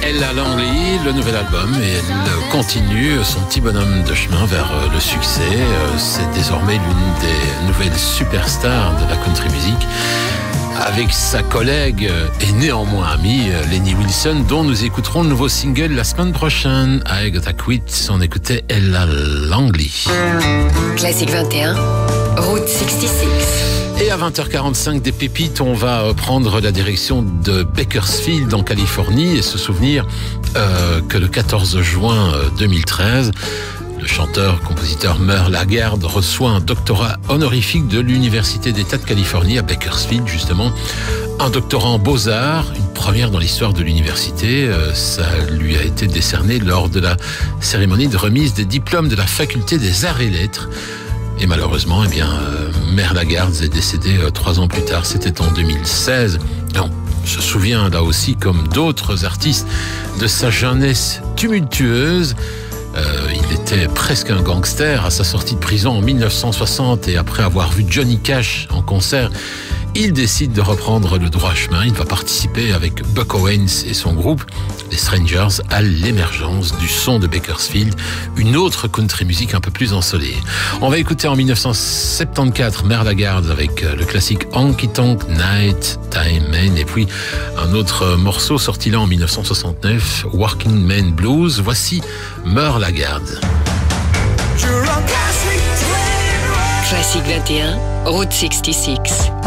Ella Langley, le nouvel album, et elle continue son petit bonhomme de chemin vers le succès. C'est désormais l'une des nouvelles superstars de la country music, avec sa collègue et néanmoins amie Lenny Wilson, dont nous écouterons le nouveau single la semaine prochaine. I Gotta Quit, on écoutait Ella Langley. Classique 21, Route 66. Et à 20h45 des pépites, on va prendre la direction de Bakersfield en Californie et se souvenir que le 14 juin 2013, le chanteur-compositeur Merle Haggard reçoit un doctorat honorifique de l'Université d'État de Californie à Bakersfield, justement. Un doctorat en beaux-arts, une première dans l'histoire de l'université. Ça lui a été décerné lors de la cérémonie de remise des diplômes de la Faculté des Arts et Lettres. Et malheureusement, Merle Haggard est décédé 3 ans plus tard, c'était en 2016. On se souvient là aussi, comme d'autres artistes, de sa jeunesse tumultueuse. Il était presque un gangster à sa sortie de prison en 1960 et après avoir vu Johnny Cash en concert, il décide de reprendre le droit chemin. Il va participer avec Buck Owens et son groupe, les Strangers, à l'émergence du son de Bakersfield, une autre country music un peu plus ensoleillée. On va écouter en 1974 Merle Haggard avec le classique Honky Tonk Night Time Man, et puis un autre morceau sorti là en 1969, Working Man Blues. Voici Merle Haggard. Classique 21, Route 66.